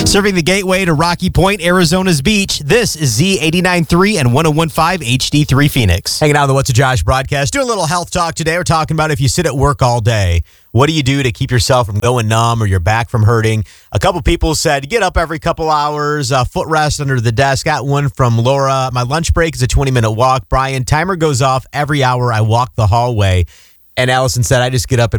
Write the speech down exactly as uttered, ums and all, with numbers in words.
Serving the gateway to Rocky Point, Arizona's beach, this is Z eighty-nine point three and one oh one point five H D three Phoenix. Hanging out on the What's a Josh broadcast. Doing a little health talk today. We're talking about if you sit at work all day, what do you do to keep yourself from going numb or your back from hurting? A couple people said get up every couple hours, uh, foot rest under the desk. Got one from Laura. My lunch break is a twenty-minute walk. Brian, timer goes off every hour I walk the hallway. And Allison said, I just get up and